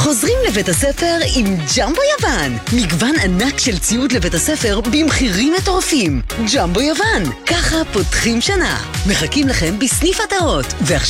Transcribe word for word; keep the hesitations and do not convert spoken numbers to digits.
חוזרים לבית הספר עם ג'מבו יוון. מגוון ענק של ציוד לבית הספר במחירים מטורפים. ג'מבו יוון, ככה פותחים שנה. מחכים לכם בסניף עטרות. ועכשיו